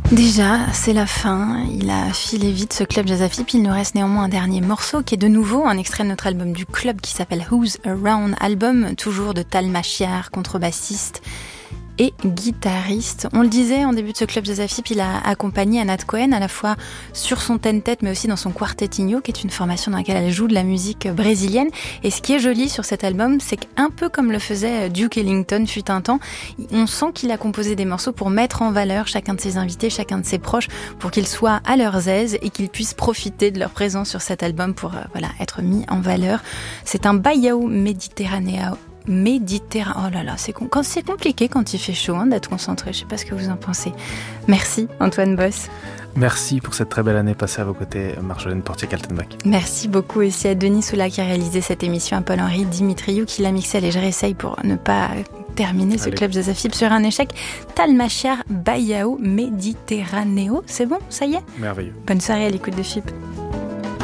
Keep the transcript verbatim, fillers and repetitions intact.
Déjà, c'est la fin. Il a filé vite ce club Jazz A F I P. Il nous reste néanmoins un dernier morceau qui est de nouveau un extrait de notre album du club qui s'appelle Who's Around, album toujours de Tal Machiar, contrebassiste et guitariste. On le disait en début de ce club Jazz A F I P, il a accompagné Anat Cohen à la fois sur son ten-tet mais aussi dans son quartetinho, qui est une formation dans laquelle elle joue de la musique brésilienne. Et ce qui est joli sur cet album, c'est qu'un peu comme le faisait Duke Ellington fut un temps, on sent qu'il a composé des morceaux pour mettre en valeur chacun de ses invités, chacun de ses proches, pour qu'ils soient à leur aise et qu'ils puissent profiter de leur présence sur cet album pour euh, voilà, être mis en valeur. C'est un baião méditerranéen. Méditerranée. Oh là là, c'est, con... quand c'est compliqué quand il fait chaud hein, d'être concentré. Je ne sais pas ce que vous en pensez. Merci Antoine Boss. Merci pour cette très belle année passée à vos côtés, Marjolaine Portier-Kaltenbach. Merci beaucoup aussi à Denis Soula qui a réalisé cette émission, à Paul-Henri Dimitriou qui l'a mixé. Allez, je réessaye pour ne pas terminer ce Allez. Club Jazz A F I P sur un échec. Tal Machiar, Baião Méditerranéo. C'est bon, ça y est ? Merveilleux. Bonne soirée à l'écoute de F I P.